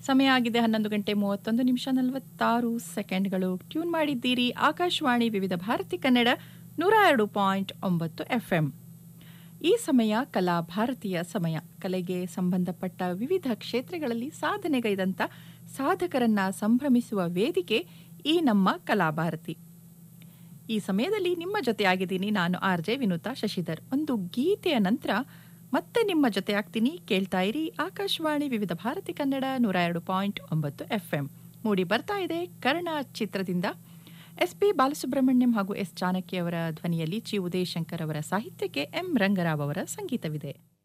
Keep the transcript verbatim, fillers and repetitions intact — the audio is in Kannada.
ಸಮಯ ಆಗಿದೆ ಹನ್ನೊಂದು ಗಂಟೆ ಮೂವತ್ತೊಂದು ನಿಮಿಷ ನಲವತ್ತಾರು ಸೆಕೆಂಡ್ಗಳು. ಟ್ಯೂನ್ ಮಾಡಿದ್ದೀರಿ ಆಕಾಶವಾಣಿ ವಿವಿಧ ಭಾರತಿ ಕನ್ನಡ ನೂರ ಎರಡು ಪಾಯಿಂಟ್ ಒಂಬತ್ತು ಎಫ್ ಎಂ. ಈ ಸಮಯ ಕಲಾ ಭಾರತೀಯ ಸಮಯ. ಕಲೆಗೆ ಸಂಬಂಧಪಟ್ಟ ವಿವಿಧ ಕ್ಷೇತ್ರಗಳಲ್ಲಿ ಸಾಧನೆಗೈದಂಥ ಸಾಧಕರನ್ನ ಸಂಭ್ರಮಿಸುವ ವೇದಿಕೆ ಈ ನಮ್ಮ ಕಲಾಭಾರತಿ. ಈ ಸಮಯದಲ್ಲಿ ನಿಮ್ಮ ಜೊತೆಯಾಗಿದ್ದೀನಿ ನಾನು ಆರ್ ಜೆ ವಿನುತಾ ಶಶಿಧರ್. ಒಂದು ಗೀತೆಯ ನಂತರ ಮತ್ತೆ ನಿಮ್ಮ ಜೊತೆ ಆಗ್ತೀನಿ. ಕೇಳ್ತಾ ಇರಿ ಆಕಾಶವಾಣಿ ವಿವಿಧ ಭಾರತಿ ಕನ್ನಡ ನೂರ ಎರಡು ಪಾಯಿಂಟ್ ಒಂಬತ್ತು ಎಫ್ ಎಂ. ಮೂಡಿ ಬರ್ತಾ ಇದೆ ಕರ್ಣ ಚಿತ್ರದಿಂದ. ಎಸ್ ಪಿ ಬಾಲಸುಬ್ರಹ್ಮಣ್ಯಂ ಹಾಗೂ ಎಸ್ ಜಾನಕಿ ಅವರ ಧ್ವನಿಯಲ್ಲಿ ಚಿ ಉದಯಶಂಕರ್ ಅವರ ಸಾಹಿತ್ಯಕ್ಕೆ ಎಂ ರಂಗರಾವ್ ಅವರ ಸಂಗೀತವಿದೆ.